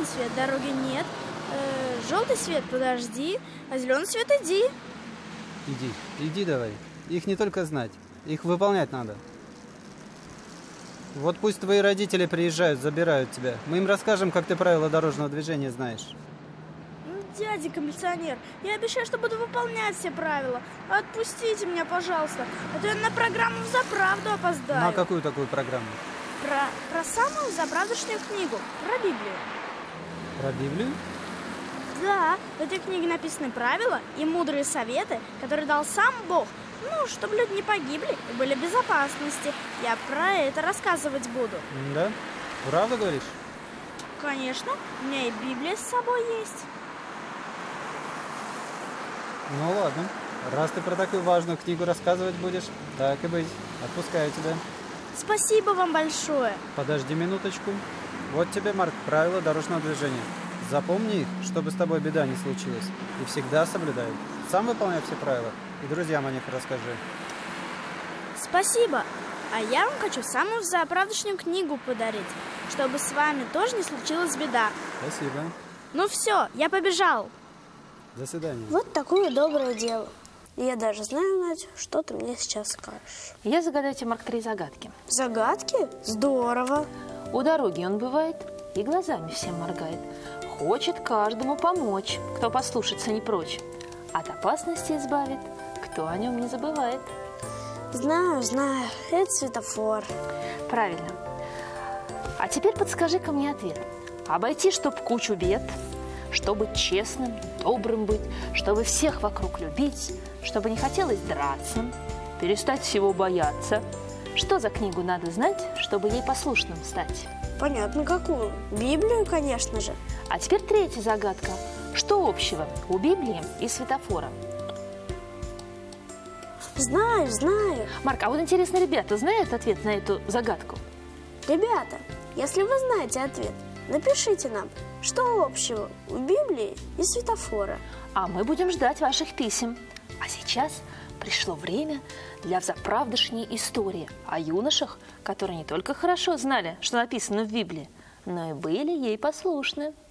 свет, дороги нет. Желтый свет, подожди, а зеленый свет иди. Иди давай. Их не только знать, их выполнять надо. Вот пусть твои родители приезжают, забирают тебя. Мы им расскажем, как ты правила дорожного движения знаешь. Дяденька милиционер, я обещаю, что буду выполнять все правила. Отпустите меня, пожалуйста, а то я на программу «Взаправду» опоздаю. На какую такую программу? Про самую заправдошнюю книгу, про Библию. Про Библию? Да, в этой книге написаны правила и мудрые советы, которые дал сам Бог. Ну, чтобы люди не погибли и были в безопасности. Я про это рассказывать буду. Да? Правда говоришь? Конечно, у меня и Библия с собой есть. Ну ладно, раз ты про такую важную книгу рассказывать будешь, так и быть, отпускаю тебя. Спасибо вам большое. Подожди минуточку. Вот тебе, Марк, правила дорожного движения. Запомни их, чтобы с тобой беда не случилась. И всегда соблюдай. Сам выполняй все правила. И друзьям о них расскажи. Спасибо. А я вам хочу самую заправдошнюю книгу подарить, чтобы с вами тоже не случилась беда. Спасибо. Ну все, я побежал. До свидания. Вот такое доброе дело. И я даже знаю, Надя, что ты мне сейчас скажешь. Я загадаю тебе, Марк, 3 загадки. Загадки? Здорово. У дороги он бывает и глазами всем моргает. Хочет каждому помочь, кто послушаться не прочь. От опасности избавит, кто о нем не забывает. Знаю, это светофор. Правильно. А теперь подскажи-ка мне ответ. Обойти, чтоб кучу бед, чтобы честным, добрым быть, чтобы всех вокруг любить, чтобы не хотелось драться, перестать всего бояться. Что за книгу надо знать, чтобы ей послушным стать? Понятно, какую. Библию, конечно же. А теперь 3-я загадка. Что общего у Библии и светофора? Знаю. Марк, а вот интересно, ребята знают ответ на эту загадку? Ребята, если вы знаете ответ, напишите нам, что общего у Библии и светофора. А мы будем ждать ваших писем. А сейчас пришло время для взаправдошней истории о юношах, которые не только хорошо знали, что написано в Библии, но и были ей послушны.